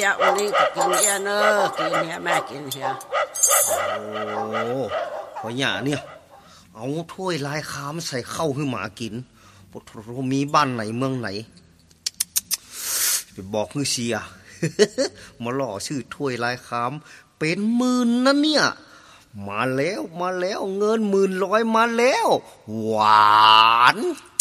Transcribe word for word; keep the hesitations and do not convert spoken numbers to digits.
ยวันนี้ก็กินเฮียเนอะกินเฮียแม่กินเฮียโอ้ขอหย่าเนี่ยเอาถ้วยลายคามใส่ข้าวให้หมากินมีบ้านไหนเมืองไหนไปบอกฮือเสีย มาหล่อชื่อถ้วยลายคามเป็นหมื่นนะเนี่ยมาแล้วมาแล้วเงินหมื่นร้อยมาแล้วหวาน